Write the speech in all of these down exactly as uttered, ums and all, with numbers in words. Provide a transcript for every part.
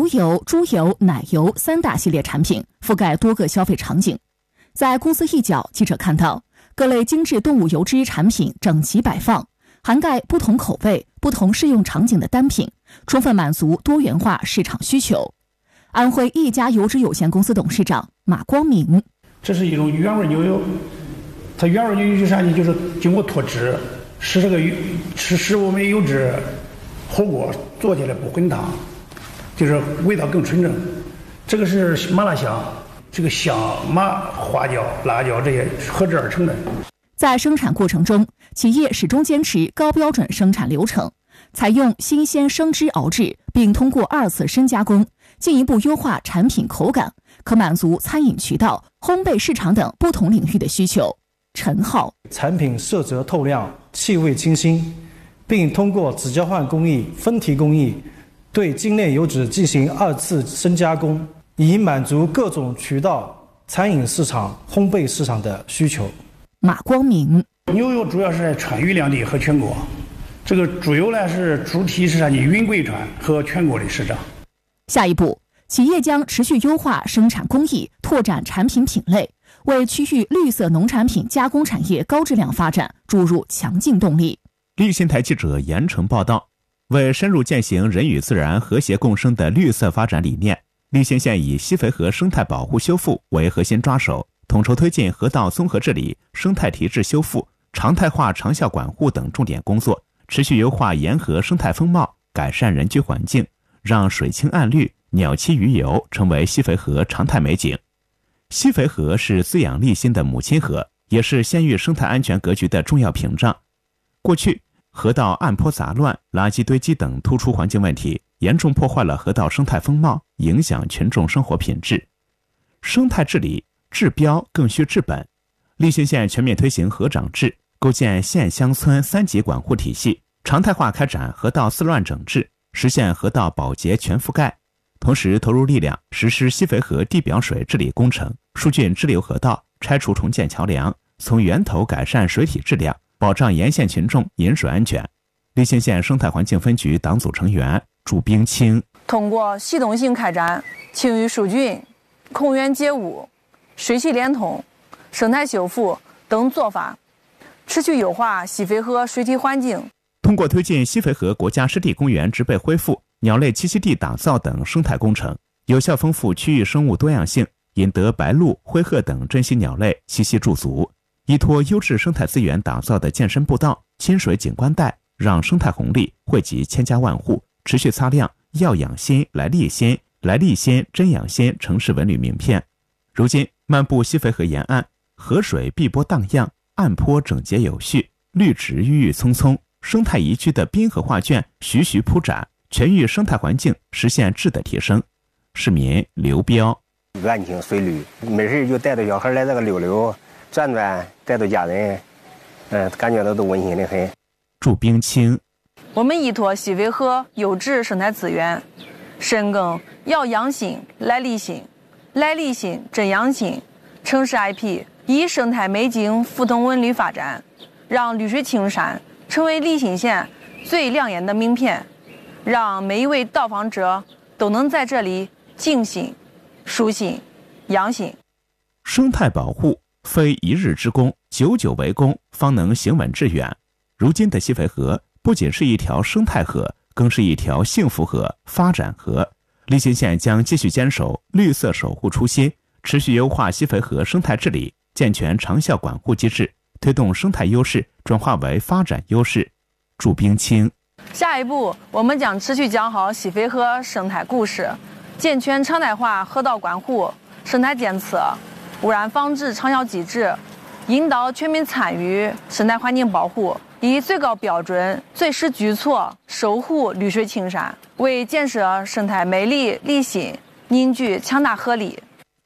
油、猪油、奶油三大系列产品，覆盖多个消费场景。在公司一角，记者看到各类精致动物油脂产品整齐摆放，涵盖不同口味、不同适用场景的单品，充分满足多元化市场需求。安徽一家油脂有限公司董事长马光明： 这是一种原味牛油，它原味牛油就是啥呢？就是经过脱脂，使这个使使我们油脂火锅做起来不滚烫，就是味道更纯正。这个是麻辣香，这个香、麻、花椒、辣椒这些合制而成的。 在生产过程中，企业始终坚持高标准生产流程，采用新鲜生脂熬制，并通过二次深加工，进一步优化产品口感，可满足餐饮渠道、烘焙市场等不同领域的需求。陈浩： 产品色泽透亮，气味清新，并通过纸交换工艺、分提工艺对精炼油脂进行二次深加工，以满足各种渠道、餐饮市场、烘焙市场的需求。 马光明： 牛油主要是在川渝两地和全国，这个猪油呢是主体是啥呢？云贵川和全国的市场。 下一步，企业将持续优化生产工艺，拓展产品品类，为区域绿色农产品加工产业高质量发展注入强劲动力。 立新台记者严成报道。为深入践行人与自然和谐共生的绿色发展理念，立新县以西淝河生态保护修复为核心抓手，统筹推进河道综合治理、生态提质修复、常态化长效管护等重点工作，持续优化沿河生态风貌，改善人居环境，让水清岸绿、鸟栖鱼游成为西淝河常态美景。西淝河是滋养立新的母亲河，也是县域生态安全格局的重要屏障。过去，河道岸坡杂乱、垃圾堆积等突出环境问题，严重破坏了河道生态风貌，影响群众生活品质。生态治理治标更需治本，立新县全面推行河长制，构建县乡村三级管护体系，常态化开展河道自乱整治，实现河道保洁全覆盖。同时投入力量实施西淝河地表水治理工程，疏浚支流河道，拆除重建桥梁，从源头改善水体质量，保障沿线群众饮水安全。立新县生态环境分局党组成员祝冰清： 通过系统性开展清淤疏浚、控源解污、水系连通、生态修复等做法，持续优化西淝河水体环境。 通过推进西淝河国家湿地公园植被恢复、鸟类栖息地打造等生态工程，有效丰富区域生物多样性，引得白鹭、灰鹤等珍稀鸟类栖息驻足。依托优质生态资源打造的健身步道、亲水景观带，让生态红利惠及千家万户，持续擦亮要养心来立新、来立新真养心城市文旅名片。如今漫步西淝河沿岸，河水碧波荡漾，岸坡整洁有序，绿植郁郁葱葱，生态宜居的滨河画卷徐徐铺展，全域生态环境实现质的提升。市民刘彪： 安静水绿，没事就带着小孩来这个溜溜转转，带着家人，嗯，感觉到都温馨的很。 祝冰清： 我们依托西淝河优质生态资源，深耕要养心来立新、来立新真养心城市 I P， 以生态美景互动文旅发展，让绿水青山成为立新县最亮眼的名片，让每一位到访者都能在这里静心、舒心、养心。 生态保护非一日之功，久久为功，方能行稳致远。如今的西淝河不仅是一条生态河，更是一条幸福河、发展河。立新县将继续坚守绿色守护初心，持续优化西淝河生态治理，健全长效管护机制，推动生态优势转化为发展优势。祝冰清： 下一步，我们将持续讲好西淝河生态故事，健全常态化河道管护、生态监测、污染防治长效机制，引导全民参与生态环境保护，以最高标准、最实举措守护绿水青山，为建设生态美丽立新凝聚强大合力。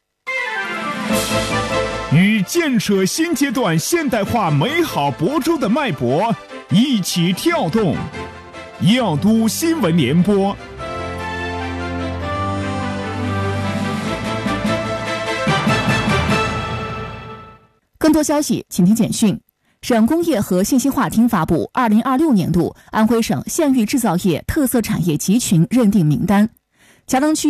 与建设新阶段现代化美好亳州的脉搏一起跳动。耀都新闻联播。 更多消息，请听简讯。省工业和信息化厅发布二零二六年度安徽省县域制造业特色产业集群认定名单，嘉登区